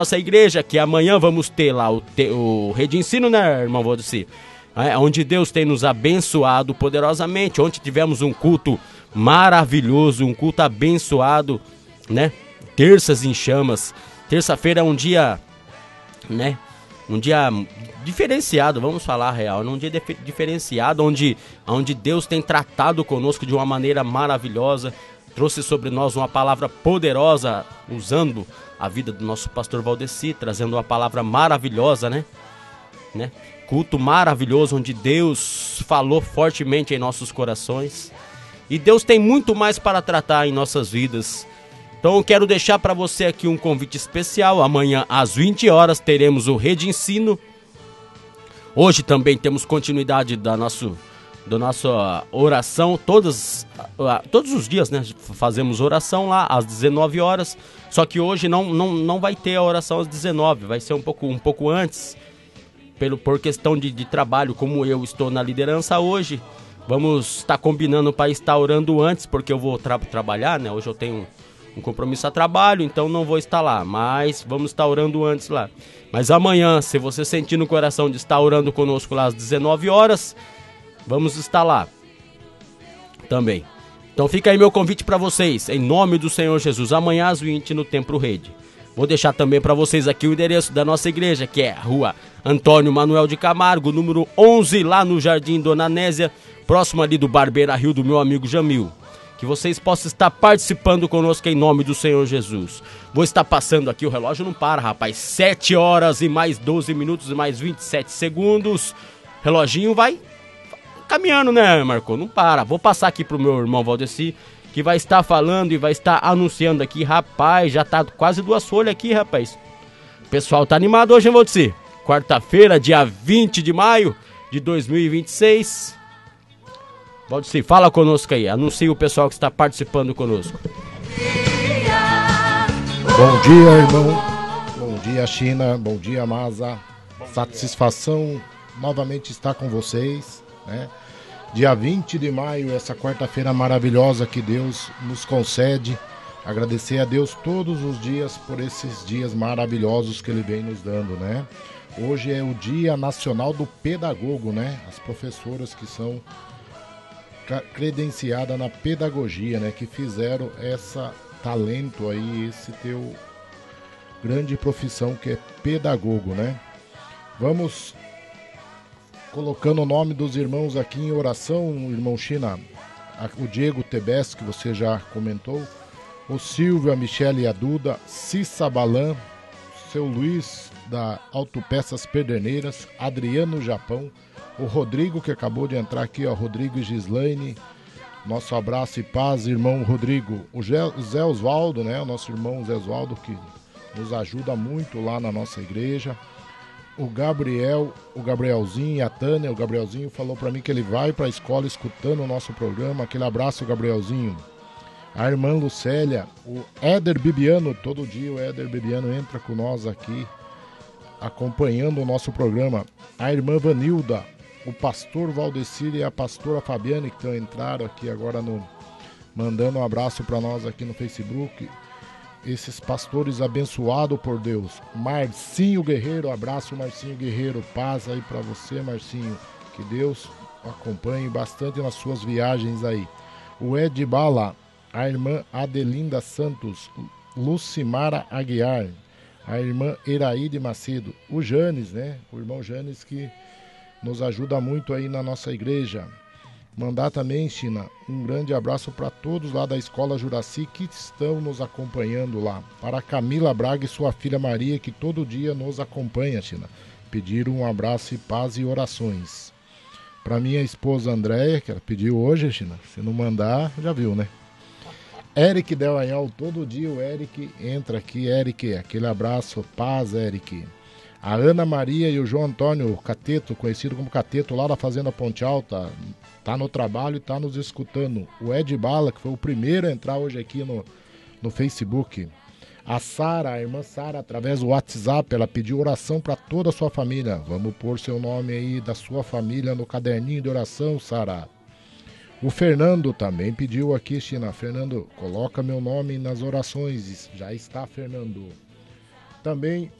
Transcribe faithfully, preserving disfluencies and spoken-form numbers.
nossa igreja, que amanhã vamos ter lá o, te, o Rede Ensino, né, irmão Valdeci? É, onde Deus tem nos abençoado poderosamente. Ontem tivemos um culto maravilhoso, um culto abençoado, né? Terças em chamas. Terça-feira é um dia, né? Um dia diferenciado, vamos falar a real. Um dia dif- diferenciado, onde, onde Deus tem tratado conosco de uma maneira maravilhosa. Trouxe sobre nós uma palavra poderosa, usando a vida do nosso pastor Valdeci, trazendo uma palavra maravilhosa, né? né? Culto maravilhoso, onde Deus falou fortemente em nossos corações. E Deus tem muito mais para tratar em nossas vidas. Então eu quero deixar para você aqui um convite especial. Amanhã às vinte horas teremos o Rede Ensino. Hoje também temos continuidade da nosso, da nossa oração. Todas, todos os dias, né, fazemos oração lá às dezenove horas. Só que hoje não, não, não vai ter a oração às dezenove, vai ser um pouco, um pouco antes. Pelo, por questão de, de trabalho, como eu estou na liderança hoje, vamos estar combinando para estar orando antes, porque eu vou tra- trabalhar, né? Hoje eu tenho um, um compromisso a trabalho, então não vou estar lá, mas vamos estar orando antes lá. Mas amanhã, se você sentir no coração de estar orando conosco lá às dezenove horas, vamos estar lá também. Então fica aí meu convite para vocês, em nome do Senhor Jesus, amanhã às vinte no Templo Rede. Vou deixar também para vocês aqui o endereço da nossa igreja, que é Rua Antônio Manuel de Camargo, número onze, lá no Jardim Dona Nésia, próximo ali do Barbeira Rio do meu amigo Jamil. Que vocês possam estar participando conosco em nome do Senhor Jesus. Vou estar passando aqui, o relógio não para, rapaz, sete horas e mais doze minutos e mais vinte e sete segundos. Reloginho vai caminhando, né, Marco? Não para. Vou passar aqui pro meu irmão Valdeci, que vai estar falando e vai estar anunciando aqui. Rapaz, já tá quase duas folhas aqui, rapaz. O pessoal tá animado hoje, hein, Valdeci? Quarta-feira, dia vinte de maio de dois mil e vinte e seis. Valdeci, fala conosco aí. Anuncia o pessoal que está participando conosco. Bom dia, irmão. Bom dia, China. Bom dia, Masa. Satisfação novamente estar com vocês, né? Dia vinte de maio, essa quarta-feira maravilhosa que Deus nos concede. Agradecer a Deus todos os dias por esses dias maravilhosos que Ele vem nos dando, né? Hoje é o Dia Nacional do Pedagogo, né? As professoras que são credenciadas na pedagogia, né? Que fizeram essa talento aí, esse teu grande profissão que é pedagogo, né? Vamos colocando o nome dos irmãos aqui em oração, irmão China. O Diego Tebes, que você já comentou, o Silvio, a Michele e a Duda, Cissa Balan, seu Luiz da Autopeças Pederneiras, Adriano Japão, o Rodrigo que acabou de entrar aqui, ó, Rodrigo e Gislaine, nosso abraço e paz, irmão Rodrigo. O Zé Osvaldo, né, o nosso irmão Zé Osvaldo, que nos ajuda muito lá na nossa igreja. O Gabriel, o Gabrielzinho e a Tânia, o Gabrielzinho falou pra mim que ele vai pra escola escutando o nosso programa. Aquele abraço, Gabrielzinho. A irmã Lucélia, o Éder Bibiano, todo dia o Éder Bibiano entra com nós aqui, acompanhando o nosso programa. A irmã Vanilda, o pastor Valdecir e a pastora Fabiane, que estão entraram aqui agora, no, mandando um abraço pra nós aqui no Facebook. Esses pastores abençoados por Deus. Marcinho Guerreiro, abraço Marcinho Guerreiro, paz aí pra você, Marcinho, que Deus acompanhe bastante nas suas viagens aí. O Ed Bala, a irmã Adelinda Santos, Lucimara Aguiar, a irmã Iraíde Macedo, o Janes, né, o irmão Janes, que nos ajuda muito aí na nossa igreja. Mandar também, China, um grande abraço para todos lá da Escola Juraci que estão nos acompanhando lá. Para a Camila Braga e sua filha Maria, que todo dia nos acompanha, China. Pediram um abraço e paz e orações. Para minha esposa Andréia, que ela pediu hoje, China. Se não mandar, já viu, né? Eric Delanhol, todo dia o Eric entra aqui. Eric, aquele abraço, paz, Eric. A Ana Maria e o João Antônio Cateto, conhecido como Cateto, lá da Fazenda Ponte Alta, tá no trabalho e tá nos escutando. O Ed Bala, que foi o primeiro a entrar hoje aqui no, no Facebook. A Sara, a irmã Sara, através do WhatsApp, ela pediu oração para toda a sua família. Vamos pôr seu nome aí da sua família no caderninho de oração, Sara. O Fernando também pediu aqui, China. Fernando, coloca meu nome nas orações. Já está, Fernando. Também